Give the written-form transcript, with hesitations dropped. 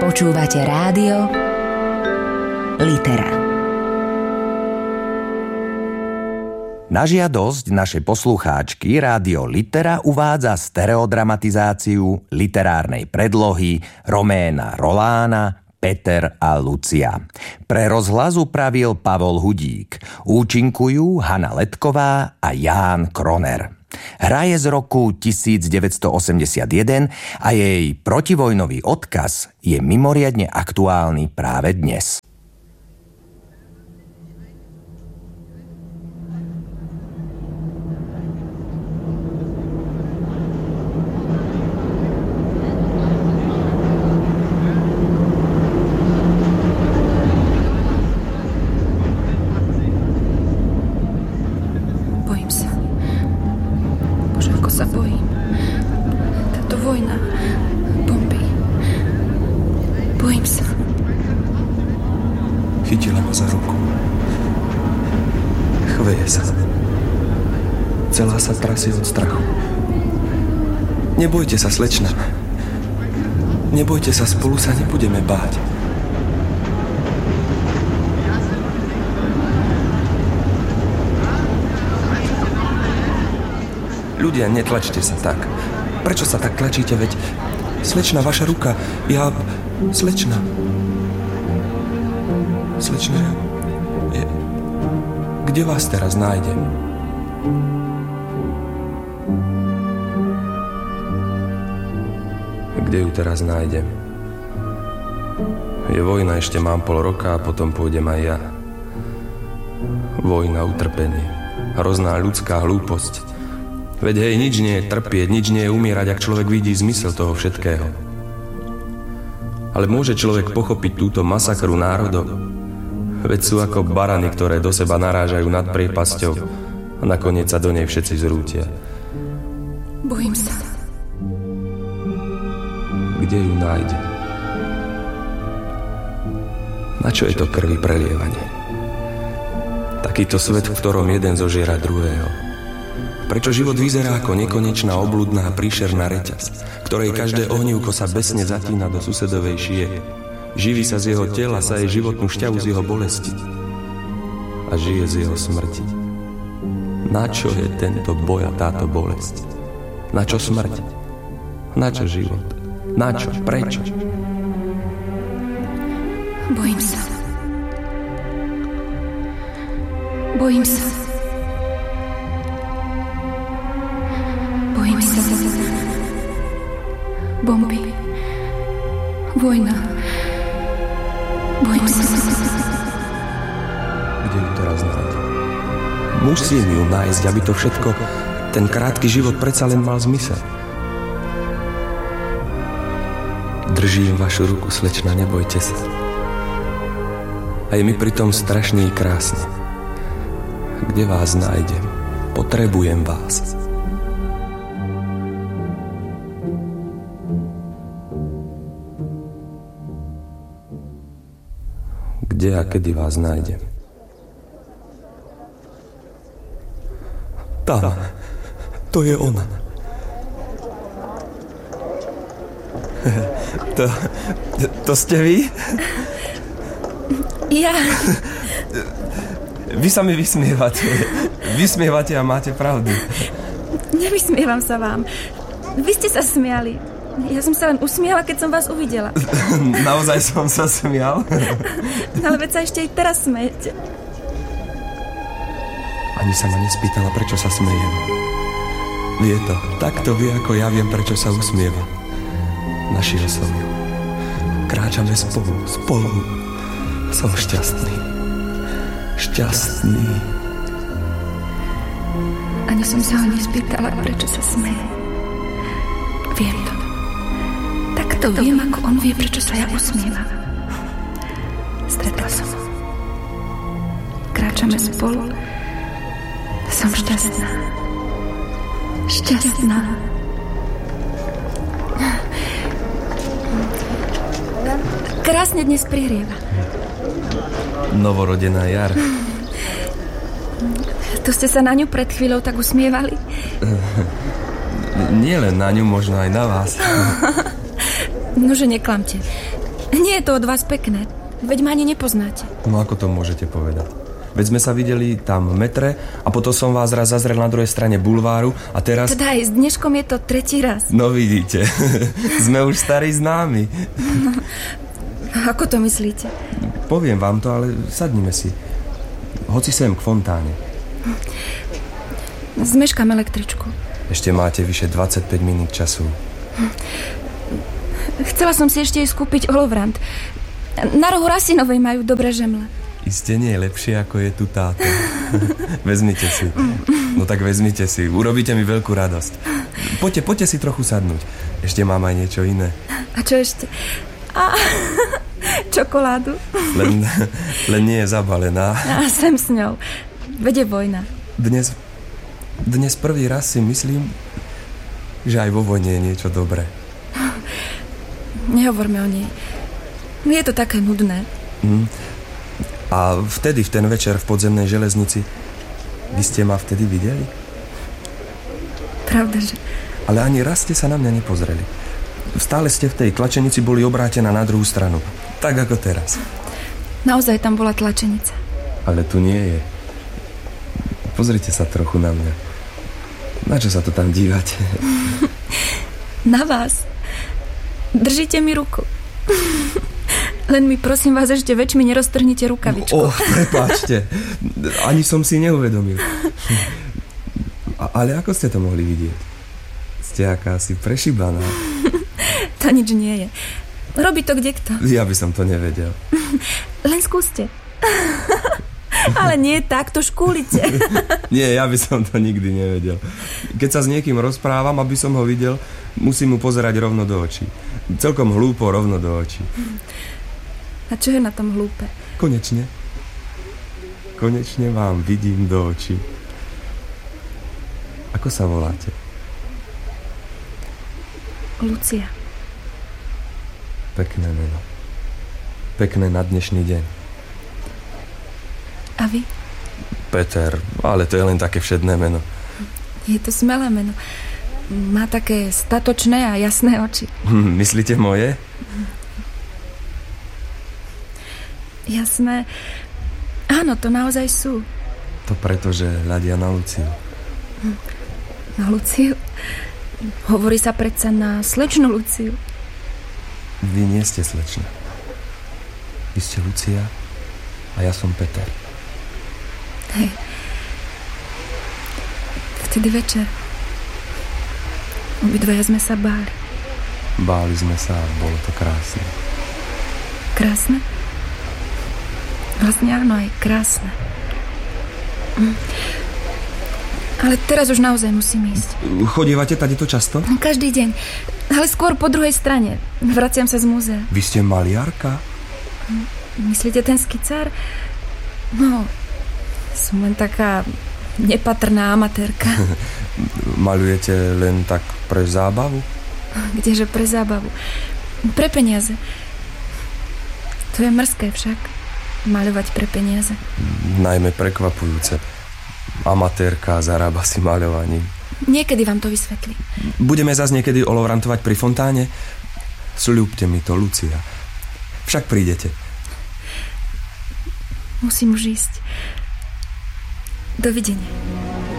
Počúvate rádio Litera. Na žiadosť našej poslucháčky Rádio Litera uvádza stereodramatizáciu literárnej predlohy Roména Rolána Peter a Lucia. Pre rozhlas upravil Pavol Hudík. Účinkujú Hana Letková a Ján Kroner. Hra je z roku 1981 a jej protivojnový odkaz je mimoriadne aktuálny práve dnes. Chytila ma za ruku. Chveje sa. Celá sa trasie od strachu. Nebojte sa, slečna. Nebojte sa, spolu sa nebudeme báť. Ľudia, netlačte sa tak. Prečo sa tak tlačíte, veď... Slečna, vaša ruka. Slečna. Slečna, kde vás teraz nájdem? Kde ju teraz nájdem? Je vojna, ešte mám pol roka a potom pôjdem aj ja. Vojna, utrpenie, hrozná ľudská hlúposť. Veď hej, nič nie je trpieť, nič nie je umierať, ak človek vidí zmysel toho všetkého. Ale môže človek pochopiť túto masakru národov? Veď sú ako barany, ktoré do seba narážajú nad priepasťou a nakoniec sa do nej všetci zrútia. Bojím sa. Kde ju nájde? Na čo je to krvi prelievanie? Takýto svet, v ktorom jeden zožiera druhého. Prečo život vyzerá ako nekonečná obľudná príšerná reťaz, ktorej každé ohnívko sa besne zatína do susedovej šie. Živí sa z jeho tela, sa jej životnú šťavu z jeho bolesti a žije z jeho smrti. Na čo je tento boj a táto bolesť? Na čo smrť? Na čo život? Na čo? Prečo? Bojím sa. Bojím sa. Bojím sa. Bomby. Vojna. Bojím sa. Kde ju teraz nájde? Musím ju nájsť, aby to všetko, ten krátky život predsa len mal zmysel. Držím vašu ruku, slečna, nebojte sa. A je mi pritom strašne krásne. Kde vás nájdem? Potrebujem vás. Kde a kedy vás nájdem? Tam. To je ona. To ste vy? Ja. Vy sa mi vysmievate. Vysmievate a máte pravdu. Nevysmievam sa vám. Vy ste sa smiali. Ja som sa len usmiala, keď som vás uvidela. Naozaj som sa smial? Ale veď sa ešte aj teraz smejete. Ani sa ma nespýtala, prečo sa smejem. Vie to, takto vie, ako ja viem, prečo sa usmieva. Našiel som ju. Kráčame spolu. Som šťastný. Šťastný. Ani som sa ho nespýtala, prečo sa smeje. Viem to. Takto viem, ako on vie, prečo sa ja usmievam. Stretla som ho. Kráčame spolu. Som šťastná. Šťastná. Krásne dnes prihrieva. Novorodená jar. To ste sa na ňu pred chvíľou tak usmievali? Nie len na ňu, možno aj na vás. Nože neklamte. Nie je to od vás pekné. Veď ma ani nepoznáte. No ako to môžete povedať? Veď sme sa videli tam v metre a potom som vás raz zazrel na druhej strane bulváru a teraz... Teda aj s dneškom je to tretí raz. No vidíte, sme už starí známi. Ako to myslíte? Poviem vám to, ale sadnime si. Hoci sem k fontáne. Zmeškám električku. Ešte máte vyše 25 minút času. Chcela som si ešte ísť kúpiť olovrant. Na rohu Rasinovej majú dobré žemle. Iste nie je lepšie, ako je tu táto. Vezmite si. No tak vezmite si. Urobíte mi veľkú radosť. Poďte si trochu sadnúť. Ešte mám aj niečo iné. A čo ešte? Čokoládu. Len nie je zabalená. A sem s ňou. Vede vojna. Dnes prvý raz si myslím, že aj vo vojne je niečo dobré. Nehovorme o nej. Je to také nudné. A vtedy, v ten večer v podzemnej železnici, vy ste ma vtedy videli? Pravda, že? Ale ani raz ste sa na mňa nepozreli. Stále ste v tej tlačenici boli obrátená na druhú stranu. Tak ako teraz. Naozaj tam bola tlačenica. Ale tu nie je. Pozrite sa trochu na mňa. Na čo sa to tam dívate? Na vás. Držíte mi ruku. Len mi prosím vás ešte väčšmi neroztrhnite rukavičku. Prepáčte. Ani som si neuvedomil. Ale ako ste to mohli vidieť? Ste akási prešibaná. To nič nie je. Robí to kdekto. Ja by som to nevedel. Len skúste. Ale nie takto škúlite. Nie, ja by som to nikdy nevedel. Keď sa s niekým rozprávam, aby som ho videl, musím mu pozerať rovno do očí. Celkom hlúpo rovno do očí. A čo je na tom hlúpe? Konečne vám vidím do očí. Ako sa voláte? Lucia. Pekné meno. Pekné na dnešný deň. A vy? Peter, ale to je len také všedné meno. Je to smelé meno. Má také statočné a jasné oči. Myslíte moje? Jasné. Áno, to naozaj sú. To preto, že hľadia na Luciu. Na Luciu? Hovorí sa predsa na slečnú Luciu. Vy nie ste slečna. Vy ste Lucia a ja som Peter. Hej. Vtedy večer obidvaja sme sa báli. Báli sme sa a bolo to krásne. Krásne? Vlastne áno, aj krásne. Ale teraz už naozaj musím ísť. Chodívate tady to často? Každý deň. Ale skôr po druhej strane. Vraciam sa z múzea. Vy ste maliarka? Myslíte ten skicár? No, som len taká nepatrná amatérka. Malujete len tak pre zábavu? Kdeže pre zábavu? Pre peniaze. To je mrzké však. Maľovať pre peniaze. Najmä prekvapujúce. Amatérka zarába si maľovaním. Niekedy vám to vysvetlím. Budeme zas niekedy olovrantovať pri fontáne? Sľúbte mi to, Lucia. Však prídete. Musím už ísť. Dovidenia.